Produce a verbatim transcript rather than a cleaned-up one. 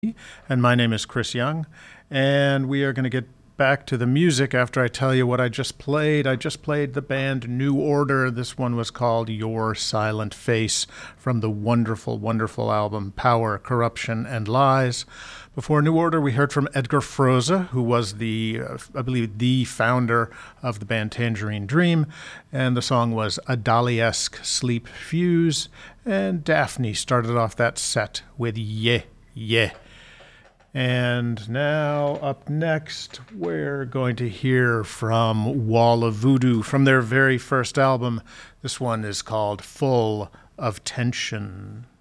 And my name is Chris Young, and we are going to get back to the music after I tell you what I just played. I just played the band New Order. This one was called Your Silent Face from the wonderful, wonderful album Power, Corruption, and Lies. Before New Order, we heard from Edgar Froese, who was the, uh, I believe, the founder of the band Tangerine Dream, and the song was A Dali-esque Sleep Fuse, and Daphne started off that set with Yeah, Yeah. And now, up next, we're going to hear from Wall of Voodoo from their very first album. This one is called Full of Tension.